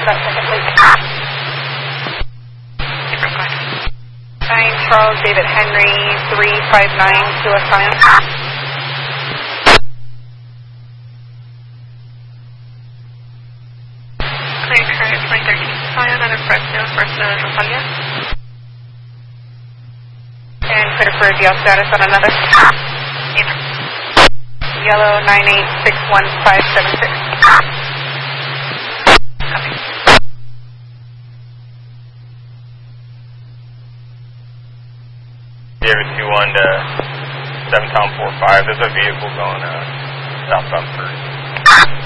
that second, please. Nine Charles David Henry 359 to Scion. Clear current 2013 Scion out of Fresno Rosalia. And clear for DL status on another. Yellow 9861576. Copy. David 21 to 7 Tom 45. There's a vehicle going southbound first.